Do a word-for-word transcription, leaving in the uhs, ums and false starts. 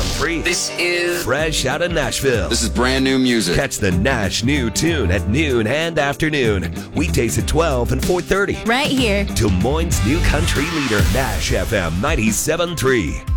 three. This is Fresh out of Nashville. This is brand new music. Catch the Nash New Tune at noon and afternoon. Weekdays at twelve and four thirty. Right here. Des Moines' new country leader, Nash F M ninety-seven point three.